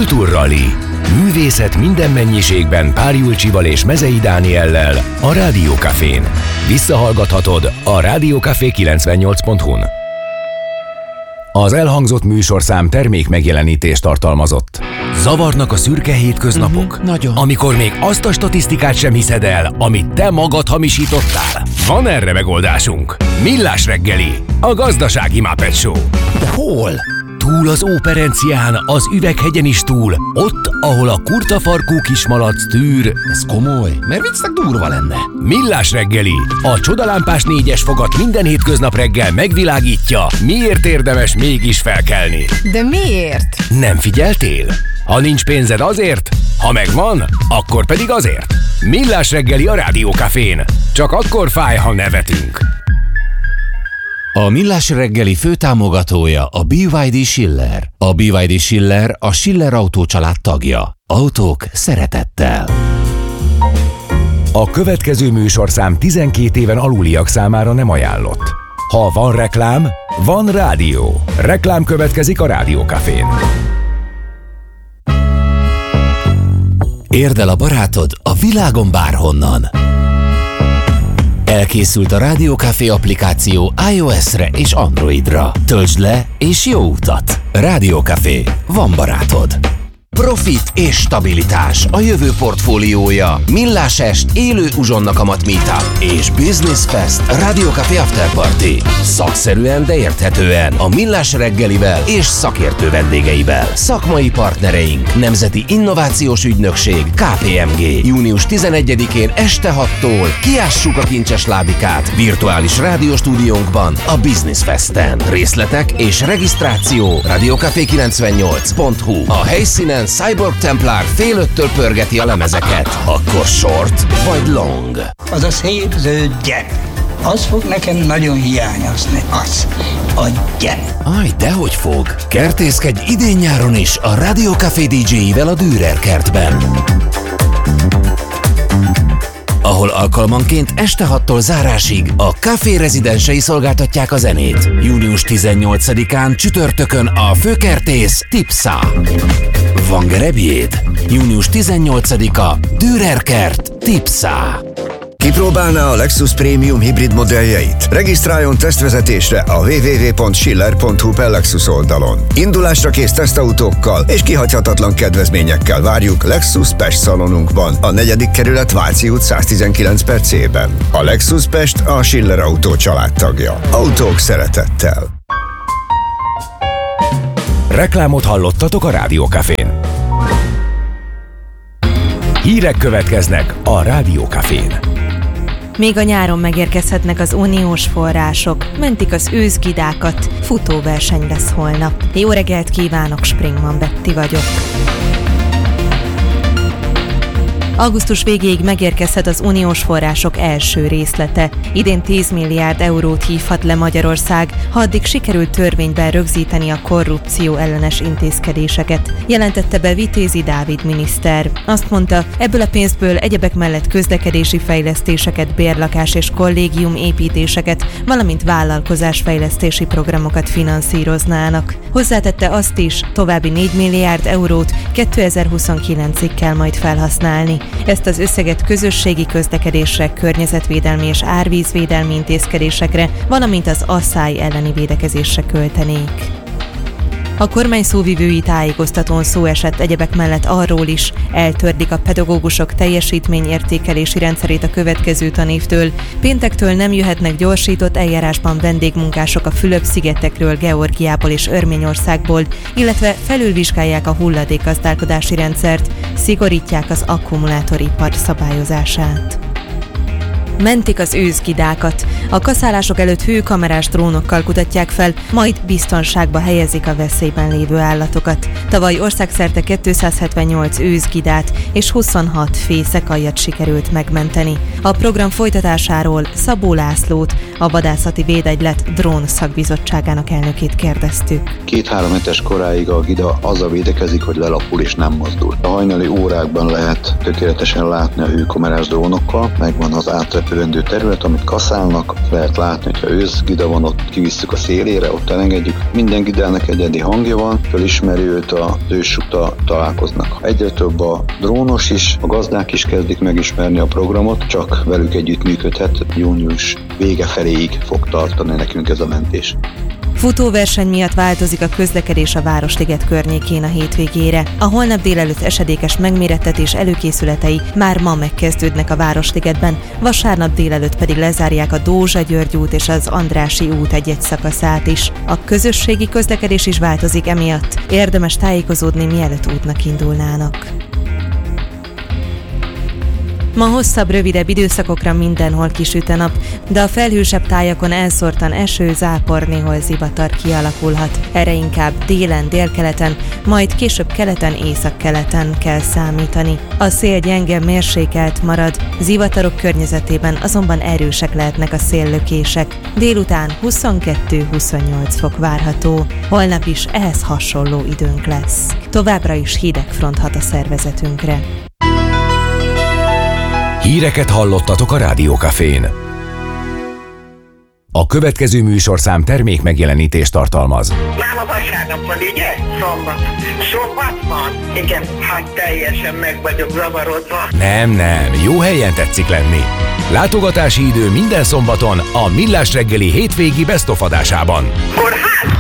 Kultúrrali. Művészet minden mennyiségben Pál Julcsival és Mezei Dániellel a Rádió Cafén. Visszahallgathatod a rádiócafé 98.hu-n. Az elhangzott műsorszám termék megjelenítést tartalmazott. Zavarnak a szürke hétköznapok? Nagyon. Amikor még azt a statisztikát sem hiszed el, amit te magad hamisítottál? Van erre megoldásunk. Millás reggeli, a gazdasági Muppet Show. De hol? Túl az Óperencián, az Üveghegyen is túl, ott, ahol a kurtafarkú kismalac tűr. Ez komoly, mert viccnek durva lenne. Millás reggeli, a csodalámpás 4-es fogat minden hétköznap reggel megvilágítja, miért érdemes mégis felkelni. De miért? Nem figyeltél? Ha nincs pénzed azért, ha megvan, akkor pedig azért. Millás reggeli a Rádió Cafén. Csak akkor fáj, ha nevetünk. A Millás reggeli főtámogatója a BYD Schiller. A BYD Schiller a Schiller Autó család tagja. Autók szeretettel. A következő műsorszám 12 éven aluliak számára nem ajánlott. Ha van reklám, van rádió. Reklám következik a Rádió Cafén. Érd el a barátod a világon bárhonnan. Elkészült a Rádió Café applikáció iOS-re és Androidra. Töltsd le és jó utat! Rádió Café. Van barátod. Profit és stabilitás a jövő portfóliója. Millás est, élő uzsonnakamat meetup és Business Fest Rádió Café After Party. Szakszerűen, de érthetően a Millás reggelivel és szakértő vendégeivel. Szakmai partnereink, Nemzeti Innovációs Ügynökség, KPMG. Június 11-én este 6-tól kiássuk a kincses ládikát virtuális rádióstúdiónkban a Business Festen. Részletek és regisztráció rádiócafé98.hu. A helyszínen Cyborg Templar fél 5-től pörgeti a lemezeket. Akkor short vagy long? Az a szép zöld gyep. Az fog nekem nagyon hiányozni. Az. A gyep. Aj, dehogy fog. Kertészkedj idén-nyáron is a Rádió Café DJ-ivel a Dürer kertben, ahol alkalmanként este 6-tól zárásig a Café rezidensei szolgáltatják a zenét. Június 18-án csütörtökön a főkertész Tipsa. Van gerebjéd? Június 18-a Dürer kert Tipsa. Kipróbálná a Lexus Premium hibrid modelljeit? Regisztráljon tesztvezetésre a www.schiller.hu per Lexus oldalon. Indulásra kész tesztautókkal és kihagyhatatlan kedvezményekkel várjuk Lexus Pest szalonunkban, a 4. kerület Váci út 119/C-ben. A Lexus Pest a Schiller Autó család tagja. Autók szeretettel. Reklámot hallottatok a Rádió Cafén. Hírek következnek a Rádió Cafén. Még a nyáron megérkezhetnek az uniós források, mentik az őszgidákat, futóverseny lesz holnap. Jó reggelt kívánok, Springman Betti vagyok. Augusztus végéig megérkezhet az uniós források első részlete. Idén 10 milliárd eurót hívhat le Magyarország, ha addig sikerült törvényben rögzíteni a korrupció ellenes intézkedéseket, jelentette be Vitézi Dávid miniszter. Azt mondta, ebből a pénzből egyebek mellett közlekedési fejlesztéseket, bérlakás és kollégium építéseket, valamint vállalkozásfejlesztési programokat finanszíroznának. Hozzátette azt is, további 4 milliárd eurót 2029-ig kell majd felhasználni. Ezt az összeget közösségi közlekedésre, környezetvédelmi és árvízvédelmi intézkedésekre, valamint az asszály elleni védekezésre költenék. A kormány szóvivői tájékoztatón szó esett egyebek mellett arról is, eltörlik a pedagógusok teljesítményértékelési rendszerét a következő tanévtől. Péntektől nem jöhetnek gyorsított eljárásban vendégmunkások a Fülöp-szigetekről, Georgiából és Örményországból, illetve felülvizsgálják a hulladékgazdálkodási rendszert, szigorítják az akkumulátoripar szabályozását. Mentik az őszgidákat. A kaszálások előtt hőkamerás drónokkal kutatják fel, majd biztonságba helyezik a veszélyben lévő állatokat. Tavaly országszerte 278 őszgidát és 26 fészekaljat sikerült megmenteni. A program folytatásáról Szabó Lászlót, a Vadászati Védegylet drón szakbizottságának elnökét kérdeztük. 2-3 hetes koráig a gida azzal védekezik, hogy lelapul és nem mozdul. A hajnali órákban lehet tökéletesen látni a hőkamerás drónokkal, megvan az átrepülés települendő terület, amit kaszálnak, lehet látni, hogyha őszgida van, ott kivisszük a szélére, ott elengedjük. Minden gidának egyedi hangja van, fölismeri őt, az őssukta találkoznak. Egyre több a drónos is, a gazdák is kezdik megismerni a programot, csak velük együtt működhet, június vége feléig fog tartani nekünk ez a mentés. Futóverseny miatt változik a közlekedés a Városliget környékén a hétvégére. A holnap délelőtt esedékes megmérettetés előkészületei már ma megkezdődnek a Városligetben, vasárnap délelőtt pedig lezárják a Dózsa-György út és az Andrássy út egy-egy szakaszát is. A közösségi közlekedés is változik emiatt. Érdemes tájékozódni, mielőtt útnak indulnának. Ma hosszabb, rövidebb időszakokra mindenhol kisüt a nap, de a felhősebb tájakon elszórtan eső, zápor, néhol zivatar kialakulhat. Erre inkább délen, délkeleten, majd később keleten, északkeleten kell számítani. A szél gyenge, mérsékelt marad, zivatarok környezetében azonban erősek lehetnek a széllökések. Délután 22-28 fok várható. Holnap is ehhez hasonló időnk lesz. Továbbra is hideg front hat a szervezetünkre. Híreket hallottatok a Rádió Cafén. A következő műsorszám termék megjelenítést tartalmaz. Már a vasárnap van, ugye? Szombat van? Igen, hát teljesen meg vagyok zavarodva. Nem, jó helyen tetszik lenni. Látogatási idő minden szombaton a Millás reggeli hétvégi best of adásában. Kórház?